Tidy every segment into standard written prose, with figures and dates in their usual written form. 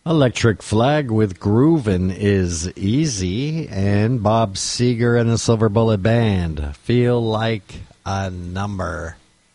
Electric Flag with Groovin' is Easy, and Bob Seger and the Silver Bullet Band, Feel Like a Number.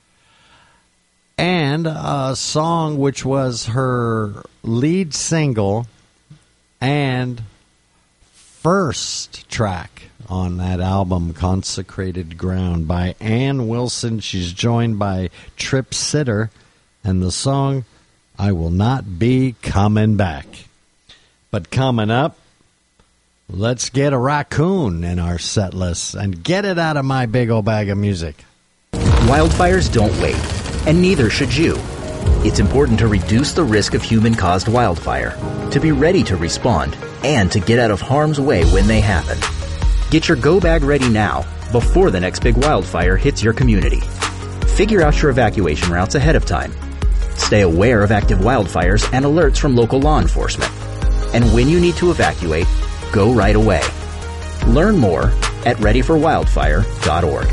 And a song which was her lead single and first track on that album, Consecrated Ground, by Ann Wilson. She's joined by Trip Sitter, and the song, I Will Not Be Coming Back. But coming up, let's get a raccoon in our set list and get it out of my big old bag of music. Wildfires don't wait, and neither should you. It's important to reduce the risk of human-caused wildfire, to be ready to respond, and to get out of harm's way when they happen. Get your go bag ready now, before the next big wildfire hits your community. Figure out your evacuation routes ahead of time. Stay aware of active wildfires and alerts from local law enforcement. And when you need to evacuate, go right away. Learn more at readyforwildfire.org.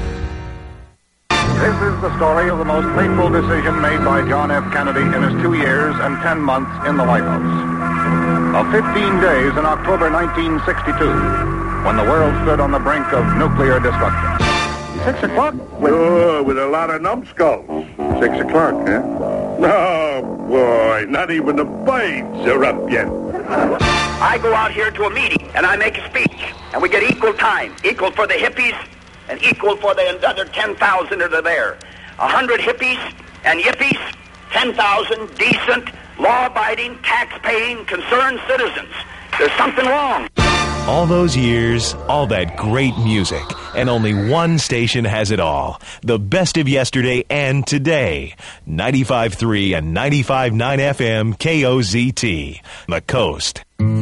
This is the story of the most fateful decision made by John F. Kennedy in his 2 years and 10 months in the White House. Of 15 days in October 1962, when the world stood on the brink of nuclear destruction. 6 o'clock? With a lot of numbskulls. 6 o'clock, huh? Oh, boy, not even the birds are up yet. I go out here to a meeting, and I make a speech, and we get equal time, equal for the hippies, and equal for the other 10,000 that are there. 100 hippies and yippies, 10,000 decent, law-abiding, tax-paying, concerned citizens. There's something wrong. All those years, all that great music, and only one station has it all. The best of yesterday and today. 95.3 and 95.9 FM KOZT. The Coast.